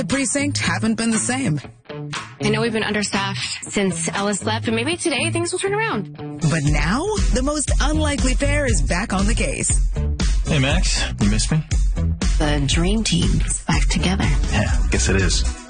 The precinct haven't been the same. I know we've been understaffed since Ellis left, but maybe today things will turn around. But now, the most unlikely pair is back on the case. Hey, Max, you missed me? The dream team's back together. Yeah, guess it is.